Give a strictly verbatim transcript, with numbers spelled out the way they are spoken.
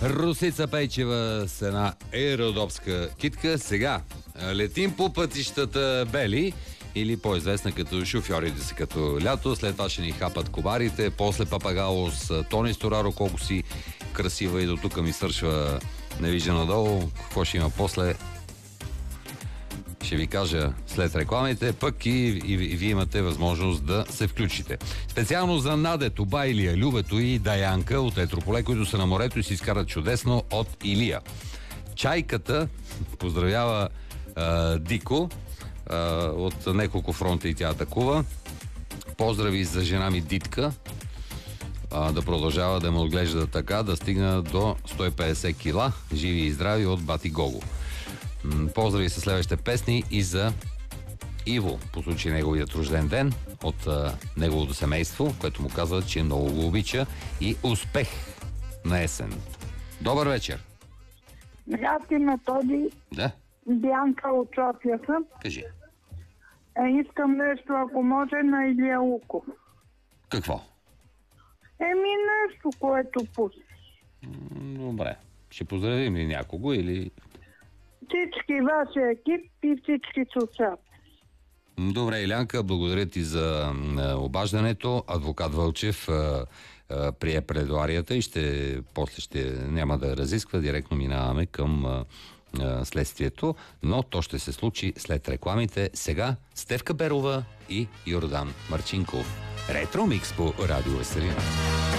Русица Пейчева с една аеродопска китка. Сега летим по пътищата бели, или по-известна като шофьорите си като лято. След това ще ни хапат комарите. После Папагало с Тони Стораро. Колко си красива и до тук ми свършва невижда надолу. Какво ще има после? Ще ви кажа след рекламите, пък и, и, и вие имате възможност да се включите. Специално за Наде, Туба, Илия, Любето и Даянка от Етрополе, които са на морето и си изкарат чудесно от Илия. Чайката поздравява а, Дико а, от няколко фронта и тя атакува. Поздрави за жена ми Дитка, а, да продължава да ме отглежда така, да стигна до сто и петдесет кила, живи и здрави от Бати Гого. Поздрави със следващите песни и за Иво, по случай неговият рожден ден, от а, неговото семейство, което му казва, че много го обича, и успех на есен. Добър вечер! Здрасти, Методи. Да? Бянка от София съм. Кажи. Е, искам нещо, ако може, на Илия Луков. Какво? Еми нещо, което пусти. Добре. Ще поздравим ли някого или... Всички ваши екип и всички слушатели. Добре, Илянка, благодаря ти за а, обаждането. Адвокат Вълчев а, а, прие предуарията и ще, после ще няма да разисква. Директно минаваме към а, а, следствието, но то ще се случи след рекламите. Сега Стефка Берова и Йордан Марчинков. Ретро микс по Радио Веселина.